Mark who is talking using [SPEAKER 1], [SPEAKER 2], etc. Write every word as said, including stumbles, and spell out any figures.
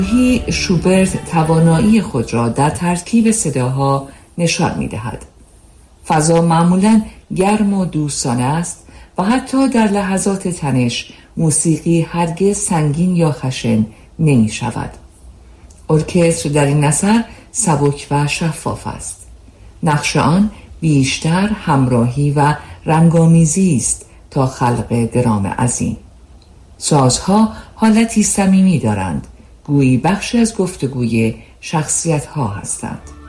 [SPEAKER 1] شوبرت توانایی خود را در ترکیب صداها نشان می‌دهد. فضا معمولاً گرم و دوستانه است و حتی در لحظات تنش موسیقی هرگز سنگین یا خشن نمی شود. ارکستر در این اثر سبک و شفاف است. نقش آن بیشتر همراهی و رنگامیزی است تا خلق درام عظیم. سازها حالتی صمیمی دارند، گویی بخشی از گفتگوی شخصیت‌ها هستند.